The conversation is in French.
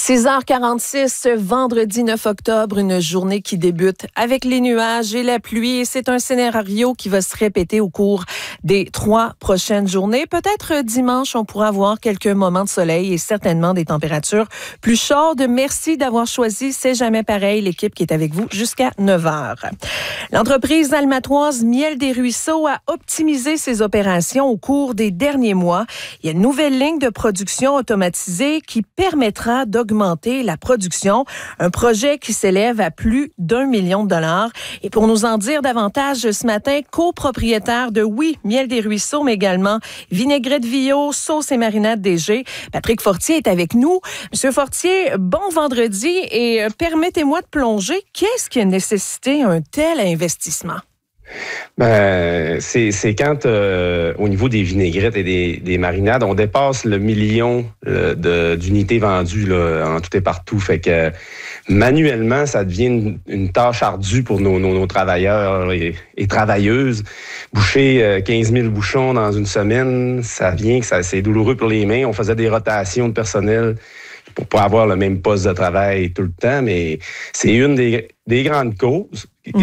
6h46, ce vendredi 9 octobre, une journée qui débute avec les nuages et la pluie. Et c'est un scénario qui va se répéter au cours des 3 prochaines journées. Peut-être dimanche, on pourra avoir quelques moments de soleil et certainement des températures plus chaudes. Merci d'avoir choisi C'est jamais pareil, l'équipe qui est avec vous jusqu'à 9h. L'entreprise almatoise Miel des Ruisseaux a optimisé ses opérations au cours des derniers mois. Il y a une nouvelle ligne de production automatisée qui permettra d'augmenter la production. Un projet qui s'élève à plus d'1 million de dollars. Et pour nous en dire davantage ce matin, copropriétaire de Miel des Ruisseaux, mais également vinaigrette Vio, sauce et marinade DG, Patrick Fortier est avec nous. Monsieur Fortier, bon vendredi et permettez-moi de plonger. Qu'est-ce qui a nécessité un tel investissement? C'est quand, au niveau des vinaigrettes et des marinades, on dépasse le million d'unités vendues là, en tout et partout. Fait que manuellement, ça devient une tâche ardue pour nos travailleurs et travailleuses. Boucher 15 000 bouchons dans une semaine, c'est douloureux pour les mains. On faisait des rotations de personnel pour pas avoir le même poste de travail tout le temps, mais c'est une des grandes causes.